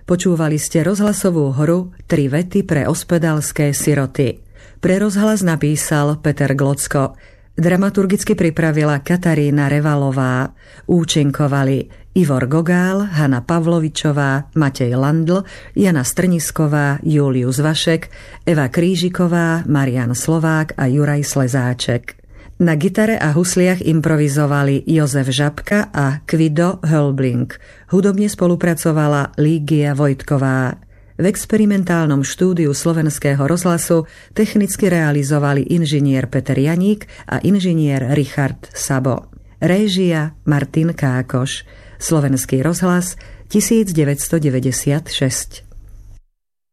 Počúvali ste rozhlasovú hru 3 vety pre ospedalské siroty. Pre rozhlas napísal Peter Glocko. Dramaturgicky pripravila Katarína Revalová. Účinkovali Ivor Gogál, Hana Pavlovičová, Matej Landl, Jana Strnisková, Julius Vašek, Eva Krížiková, Marian Slovák a Juraj Slezáček. Na gitare a husliach improvizovali Jozef Žabka a Kvido Hölbling. Hudobne spolupracovala Lígia Vojtková. V experimentálnom štúdiu Slovenského rozhlasu technicky realizovali inžinier Peter Janík a inžinier Richard Sabo. Réžia Martin Kákoš. Slovenský rozhlas 1996.